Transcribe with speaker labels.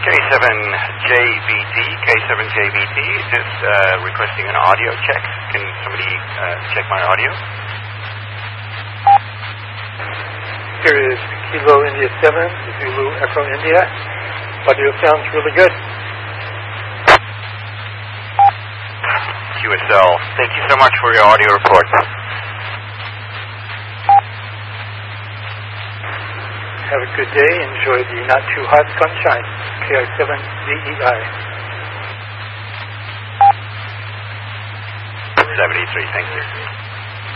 Speaker 1: K7JBT, K7JBT, just requesting an audio check. Can somebody check my audio?
Speaker 2: Here is Kilo India 7, Zulu Echo India. Audio sounds really good.
Speaker 1: QSL, thank you so much for your audio report.
Speaker 2: Have a good day. Enjoy the not too hot sunshine. KI7DEI.
Speaker 1: 73, thank you.